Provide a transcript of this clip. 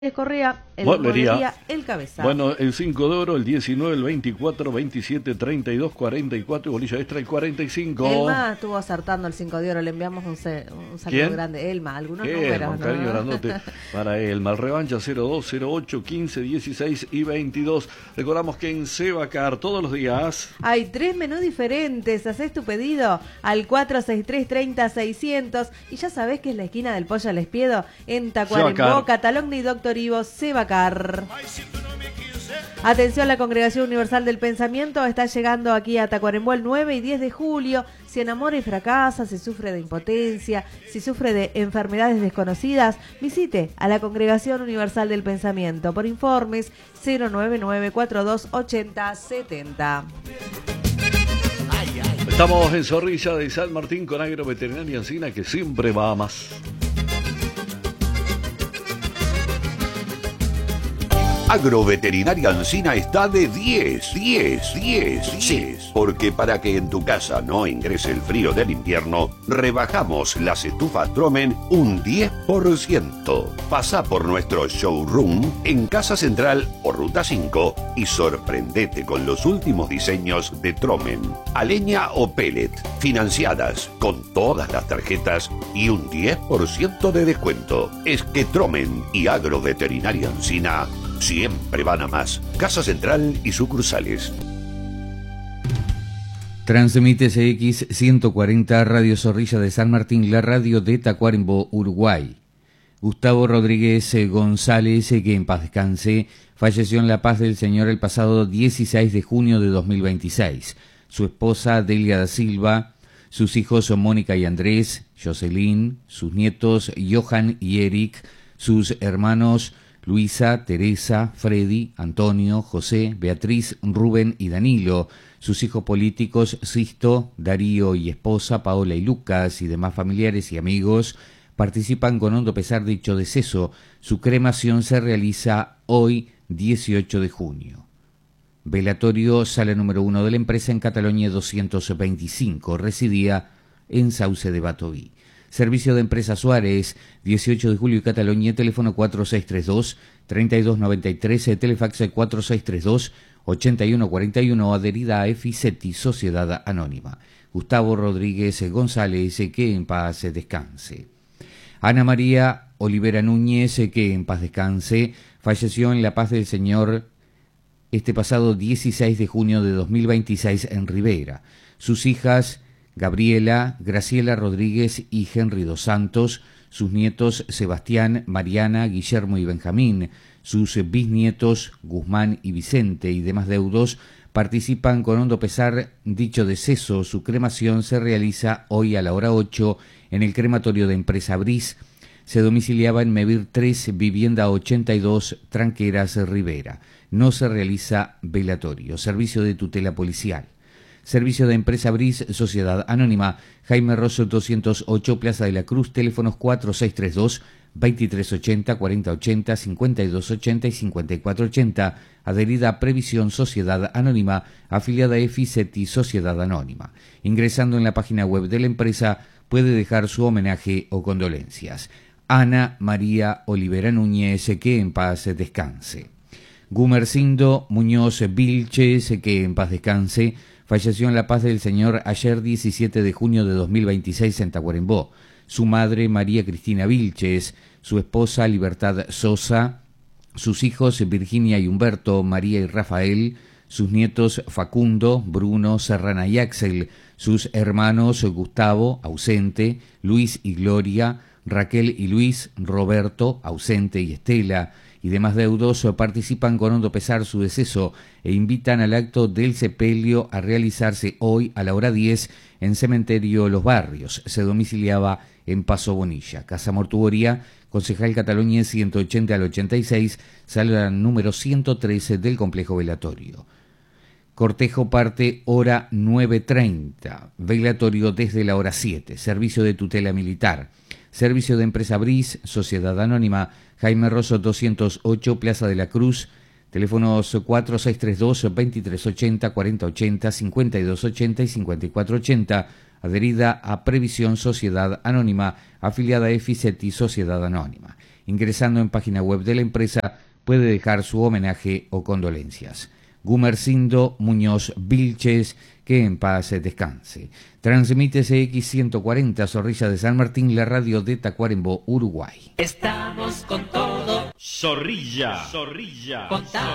Correa, el Volvería. Bolería, el Cabezal. Bueno, el 5 de oro, el 19, el 24, 27, 32, 44, bolilla extra el 45. Elma estuvo acertando el 5 de oro, le enviamos un saludo ¿Quién? grande. Elma, algunos Un números, cariño ¿no? grandote para Elma. Revancha 02, 08, 15, 16 y 22. Recordamos que en Sebacar todos los días Hay 3 menús diferentes. Hacés tu pedido al 463-30-600 y ya sabés que es la esquina del Pollo al Espiedo en Tacuarembó, Catalogni y Doctor Ivo, Sebacar. Atención, la Congregación Universal del Pensamiento está llegando aquí a Tacuarembó el 9 y 10 de julio. Si enamora y fracasa, si sufre de impotencia, si sufre de enfermedades desconocidas, visite a la Congregación Universal del Pensamiento. Por informes 099-4280-70. Estamos en Zorrilla de San Martín con Agroveterinaria Encina, que siempre va a más. Agroveterinaria Encina está de 10, porque para que en tu casa no ingrese el frío del invierno, rebajamos las estufas Tromen un 10%. Pasa por nuestro showroom en Casa Central o Ruta 5 y sorprendete con los últimos diseños de Tromen, a leña o pellet, financiadas con todas las tarjetas y un 10% de descuento. Es que Tromen y Agroveterinaria Encina siempre van a más. Casa Central y sucursales. Transmite CX 140 Radio Zorrilla de San Martín, la radio de Tacuarembó, Uruguay. Gustavo Rodríguez González, que en paz descanse, falleció en la paz del Señor el pasado 16 de junio de 2026. Su esposa Delia da Silva, sus hijos son Mónica y Andrés, Jocelyn, sus nietos Johan y Eric, sus hermanos Luisa, Teresa, Freddy, Antonio, José, Beatriz, Rubén y Danilo, sus hijos políticos Sisto, Darío y esposa Paola y Lucas y demás familiares y amigos participan con hondo pesar de dicho deceso. Su cremación se realiza hoy 18 de junio. Velatorio, sala número 1 de la empresa en Cataluña 225, residía en Sauce de Batoví. Servicio de Empresa Suárez, 18 de julio y Cataluña, teléfono 4632-3293, telefax 4632-8141, adherida a EFICETI, Sociedad Anónima. Gustavo Rodríguez González, que en paz descanse. Ana María Olivera Núñez, que en paz descanse, falleció en la paz del Señor este pasado 16 de junio de 2026 en Rivera. Sus hijas Gabriela, Graciela Rodríguez y Henry dos Santos, sus nietos Sebastián, Mariana, Guillermo y Benjamín, sus bisnietos Guzmán y Vicente y demás deudos participan con hondo pesar dicho deceso. Su cremación se realiza hoy a la hora 8 en el crematorio de Empresa Bris. Se domiciliaba en Mevir 3, vivienda 82, Tranqueras, Rivera. No se realiza velatorio. Servicio de tutela policial. Servicio de Empresa Bris, Sociedad Anónima, Jaime Rosso 208, Plaza de la Cruz, teléfonos 4632-2380, 4080, 5280 y 5480, adherida a Previsión Sociedad Anónima, afiliada a EFICETI, Sociedad Anónima. Ingresando en la página web de la empresa puede dejar su homenaje o condolencias. Ana María Olivera Núñez, que en paz descanse. Gumercindo Muñoz Vilches, que en paz descanse, falleció en la paz del Señor ayer 17 de junio de 2026 en Tacuarembó. Su madre María Cristina Vilches, su esposa Libertad Sosa, sus hijos Virginia y Humberto, María y Rafael, sus nietos Facundo, Bruno, Serrana y Axel, sus hermanos Gustavo, ausente, Luis y Gloria, Raquel y Luis, Roberto, ausente y Estela, y demás deudos participan con hondo pesar su deceso e invitan al acto del sepelio a realizarse hoy a la hora 10 en Cementerio Los Barrios. Se domiciliaba en Paso Bonilla. Casa Mortuoria, Concejal Cataluña 180 al 86, sala número 113 del complejo velatorio. Cortejo parte hora 9:30, velatorio desde la hora 7, servicio de tutela militar. Servicio de Empresa Bris, Sociedad Anónima, Jaime Rosso 208, Plaza de la Cruz, teléfonos 4632-2380, 4080, 5280 y 5480, adherida a Previsión Sociedad Anónima, afiliada a EFICETI Sociedad Anónima. Ingresando en página web de la empresa puede dejar su homenaje o condolencias. Gumercindo Muñoz Vilches, que en paz descanse. Transmite CX140 Zorrilla de San Martín, la radio de Tacuarembó, Uruguay. Estamos con todo. Zorrilla.